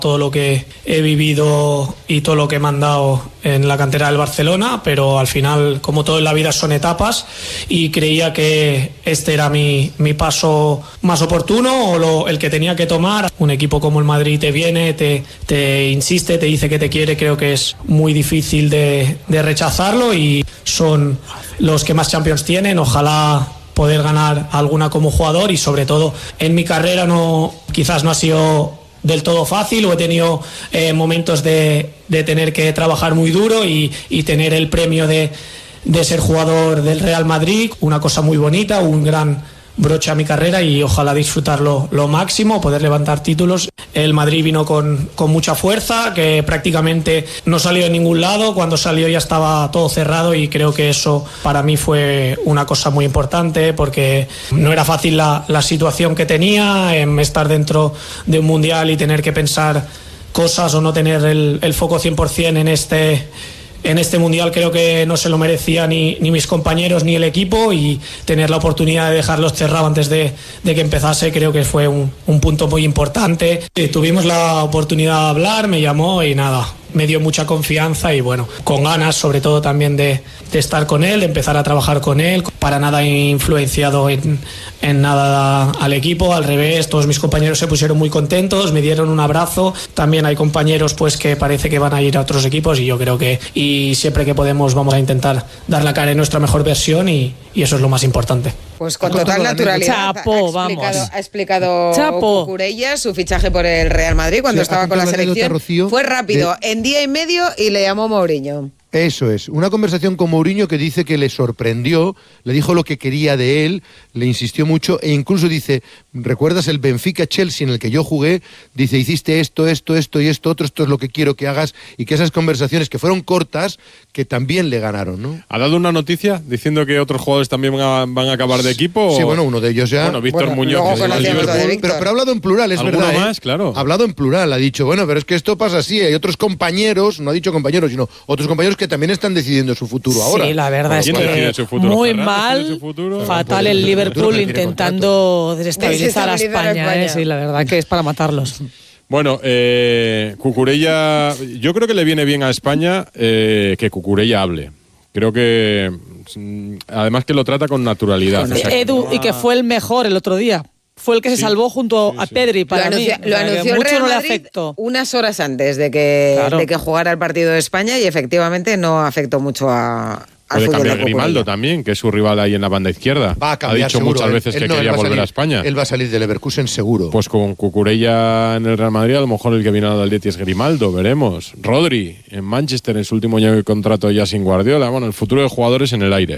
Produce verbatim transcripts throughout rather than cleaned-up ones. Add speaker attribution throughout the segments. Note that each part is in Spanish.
Speaker 1: todo lo que he vivido y todo lo que me han dado en la cantera del Barcelona, pero al final, como todo en la vida, son etapas y creía que este era mi, mi paso más oportuno o lo, el que tenía que tomar. Un equipo como el Madrid te viene, te, te insiste, te dice que te quiere, creo que es muy difícil de, de rechazarlo y son los que más Champions tienen. Ojalá poder ganar alguna como jugador y sobre todo en mi carrera no, quizás no ha sido del todo fácil o he tenido eh, momentos de, de tener que trabajar muy duro y, y tener el premio de, de ser jugador del Real Madrid, una cosa muy bonita, un gran broche a mi carrera y ojalá disfrutarlo lo máximo, poder levantar títulos. El Madrid vino con, con mucha fuerza, que prácticamente no salió de ningún lado, cuando salió ya estaba todo cerrado y creo que eso para mí fue una cosa muy importante porque no era fácil la, la situación que tenía, en estar dentro de un mundial y tener que pensar cosas o no tener el, el foco cien por ciento en este En este mundial. Creo que no se lo merecía ni, ni mis compañeros ni el equipo y tener la oportunidad de dejarlos cerrado antes de, de que empezase creo que fue un, un punto muy importante. Eh, tuvimos la oportunidad de hablar, me llamó y nada, me dio mucha confianza y bueno, con ganas sobre todo también de, de estar con él, de empezar a trabajar con él, para nada influenciado en, en nada al equipo, al revés, todos mis compañeros se pusieron muy contentos, me dieron un abrazo, también hay compañeros pues que parece que van a ir a otros equipos y yo creo que y siempre que podemos vamos a intentar dar la cara en nuestra mejor versión y, y eso es lo más importante.
Speaker 2: Pues con total naturalidad
Speaker 3: Chapo,
Speaker 2: ha explicado,
Speaker 3: vamos.
Speaker 2: ha explicado
Speaker 3: Chapo.
Speaker 2: Cucurella su fichaje por el Real Madrid cuando
Speaker 4: Sí,
Speaker 2: estaba con la selección.
Speaker 4: Rocío,
Speaker 2: Fue rápido,
Speaker 4: de...
Speaker 2: en día y medio y le llamó Mourinho.
Speaker 4: Eso es, una conversación con Mourinho que dice que le sorprendió, le dijo lo que quería de él, le insistió mucho e incluso dice, ¿recuerdas el Benfica-Chelsea en el que yo jugué? Dice, hiciste esto, esto, esto y esto otro, esto es lo que quiero que hagas y que esas conversaciones que fueron cortas, que también le ganaron, ¿no?
Speaker 5: ¿Ha dado una noticia diciendo que otros jugadores también van a, van a acabar de equipo?
Speaker 4: Sí,
Speaker 5: o...
Speaker 4: bueno, uno de ellos ya.
Speaker 5: Bueno, Víctor
Speaker 2: Bueno,
Speaker 5: Muñoz.
Speaker 2: luego
Speaker 5: Que es
Speaker 2: conocemos
Speaker 5: del
Speaker 2: lo de
Speaker 5: Liverpool.
Speaker 2: Víctor.
Speaker 4: Pero, pero ha hablado en plural, es
Speaker 5: ¿Alguno
Speaker 4: verdad.
Speaker 5: más?
Speaker 4: ¿eh?
Speaker 5: Claro.
Speaker 4: Ha hablado en plural, ha dicho, bueno, pero es que esto pasa así, hay otros compañeros, no ha dicho compañeros, sino otros compañeros que también están decidiendo su futuro ahora.
Speaker 3: Sí, la verdad es
Speaker 5: ¿Quién decide
Speaker 3: que
Speaker 5: su futuro?
Speaker 3: muy
Speaker 5: ¿Ferran
Speaker 3: mal,
Speaker 5: decide su futuro?
Speaker 3: fatal
Speaker 4: Ferran
Speaker 3: el
Speaker 4: decide su
Speaker 3: Liverpool
Speaker 4: futuro, que tiene
Speaker 3: intentando desestabilizar a
Speaker 2: Desestabilizar a
Speaker 3: España, ¿eh?
Speaker 2: España.
Speaker 3: Sí, la verdad que es para matarlos.
Speaker 5: Bueno, eh, Cucurella, yo creo que le viene bien a España eh, que Cucurella hable. Creo que, mm, además que lo trata con naturalidad. O sea, que
Speaker 3: Edu,
Speaker 5: no
Speaker 3: y que fue el mejor el otro día. Fue el que se
Speaker 5: Sí,
Speaker 3: salvó junto
Speaker 5: sí,
Speaker 3: a
Speaker 5: sí.
Speaker 3: Pedri
Speaker 2: Lo
Speaker 3: para
Speaker 2: anunció,
Speaker 3: mí.
Speaker 2: lo
Speaker 3: O sea, que
Speaker 2: anunció el
Speaker 3: mucho
Speaker 2: Real
Speaker 3: no le
Speaker 2: Madrid
Speaker 3: afectó.
Speaker 2: unas horas antes de que,
Speaker 3: Claro.
Speaker 2: de que jugara el partido de España y efectivamente no afectó mucho a, al
Speaker 5: Puede
Speaker 2: fútbol
Speaker 5: cambiar
Speaker 2: de
Speaker 5: Grimaldo
Speaker 2: Cucurella.
Speaker 5: también, que es su rival ahí en la banda izquierda.
Speaker 4: Va a cambiar
Speaker 5: ha dicho
Speaker 4: seguro,
Speaker 5: muchas
Speaker 4: él-
Speaker 5: veces
Speaker 4: él
Speaker 5: que
Speaker 4: no, él
Speaker 5: quería
Speaker 4: va a
Speaker 5: volver
Speaker 4: salir-
Speaker 5: a España.
Speaker 4: Él va a salir de Leverkusen seguro.
Speaker 5: Pues con Cucurella en el Real Madrid, a lo mejor el que viene al Atleti es Grimaldo, veremos. Rodri en Manchester en su último año de contrato ya sin Guardiola. Bueno, el futuro de jugadores en el aire.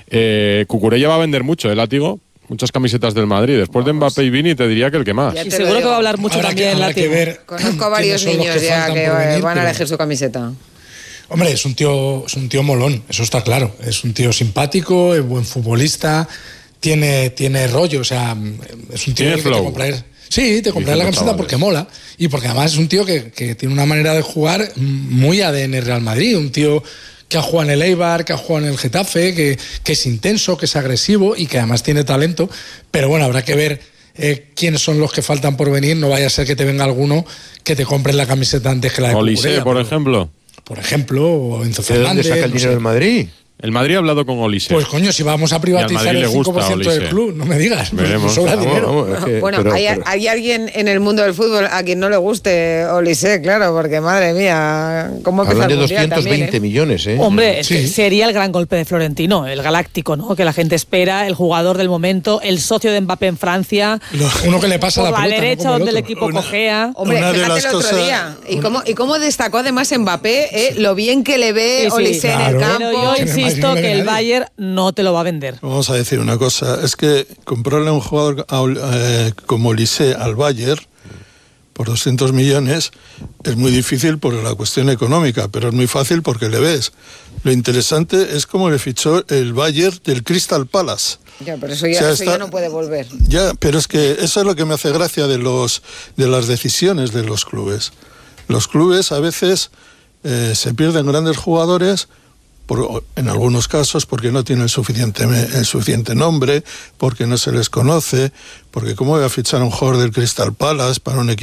Speaker 5: Eh, Cucurella va a vender mucho, ¿eh, Látigo? Muchas camisetas del Madrid. Después de Mbappé y Vini te diría que el que más.
Speaker 2: Ya
Speaker 3: Y
Speaker 2: te lo
Speaker 3: seguro que
Speaker 2: digo.
Speaker 3: va a hablar mucho
Speaker 6: Habrá que-
Speaker 3: también
Speaker 6: habrá que
Speaker 3: Látigo.
Speaker 6: ver
Speaker 2: Conozco a varios
Speaker 6: quiénes son los
Speaker 2: niños
Speaker 6: que
Speaker 2: ya
Speaker 6: faltan
Speaker 2: que
Speaker 6: por venir,
Speaker 2: van a
Speaker 6: pero-
Speaker 2: elegir su camiseta.
Speaker 6: Hombre, es un tío, es un tío molón, eso está claro. Es un tío simpático, es buen futbolista, tiene, tiene rollo, o sea, es un tío
Speaker 5: Tiene
Speaker 6: que
Speaker 5: flow.
Speaker 6: te comprar. Sí, te compré
Speaker 5: Dicen
Speaker 6: la
Speaker 5: los
Speaker 6: camiseta
Speaker 5: chavales.
Speaker 6: porque mola y porque además es un tío que, que tiene una manera de jugar muy A D N Real Madrid, un tío que ha jugado en el Eibar, que ha jugado en el Getafe, que, que es intenso, que es agresivo y que además tiene talento, pero bueno, habrá que ver eh, quiénes son los que faltan por venir, no vaya a ser que te venga alguno que te compre la camiseta antes que la de
Speaker 5: Olise,
Speaker 6: Cucurella,
Speaker 5: por
Speaker 6: pero-
Speaker 5: ejemplo.
Speaker 6: Por ejemplo, o Enzo
Speaker 4: ¿De dónde
Speaker 6: Fernández.
Speaker 4: saca el
Speaker 6: no
Speaker 4: dinero
Speaker 6: sé.
Speaker 4: del Madrid?
Speaker 5: El Madrid ha hablado con Olise.
Speaker 6: Pues coño, si vamos a privatizar
Speaker 5: Madrid
Speaker 6: el
Speaker 5: le gusta,
Speaker 6: cinco por ciento del
Speaker 5: Olise.
Speaker 6: club, no me digas, pues
Speaker 5: Veremos.
Speaker 6: nos sobra
Speaker 4: Vamos,
Speaker 6: dinero.
Speaker 4: vamos, es que-
Speaker 2: Bueno,
Speaker 4: pero-
Speaker 2: hay,
Speaker 4: pero-
Speaker 2: hay alguien en el mundo del fútbol a quien no le guste Olise, claro, porque madre mía, ¿cómo empezó
Speaker 4: Hablan de
Speaker 2: el mundial
Speaker 4: doscientos veinte
Speaker 2: también, eh?
Speaker 4: millones, ¿eh?
Speaker 3: Hombre, es que
Speaker 6: Sí.
Speaker 3: sería el gran golpe de Florentino, el galáctico, ¿no? Que la gente espera, el jugador del momento, el socio de Mbappé en Francia.
Speaker 6: Lo- Uno que le pasa
Speaker 3: Por
Speaker 6: la
Speaker 3: la
Speaker 6: pelota, no
Speaker 3: derecha,
Speaker 6: como el
Speaker 3: donde el
Speaker 6: otro.
Speaker 3: equipo
Speaker 7: Una-
Speaker 3: cojea.
Speaker 2: Hombre,
Speaker 7: Una de
Speaker 2: fíjate
Speaker 7: las
Speaker 2: el otro
Speaker 7: cosas-
Speaker 2: día. Y
Speaker 7: una-
Speaker 2: cómo, y cómo destacó además Mbappé, eh, lo bien que le ve
Speaker 3: Sí, sí.
Speaker 2: Olise en
Speaker 6: Claro.
Speaker 2: el campo.
Speaker 3: Pero yo
Speaker 6: Que en el Madrid
Speaker 3: insisto
Speaker 6: no le ve
Speaker 3: que el
Speaker 6: nadie.
Speaker 3: Bayern no te lo va a vender.
Speaker 7: Vamos a decir una cosa, es que comprarle a un jugador a Ol- eh, como Olise al Bayern por doscientos millones es muy difícil por la cuestión económica, pero es muy fácil porque le ves. Lo interesante es cómo le fichó el Bayern del Crystal Palace.
Speaker 2: Ya, pero eso ya,
Speaker 7: O sea,
Speaker 2: eso ya
Speaker 7: está-
Speaker 2: no puede volver.
Speaker 7: Ya, pero es que eso es lo que me hace gracia de los de las decisiones de los clubes. Los clubes a veces eh, se pierden grandes jugadores, por, en algunos casos porque no tienen suficiente, el suficiente nombre, porque no se les conoce, porque cómo voy a fichar a un jugador del Crystal Palace para un equipo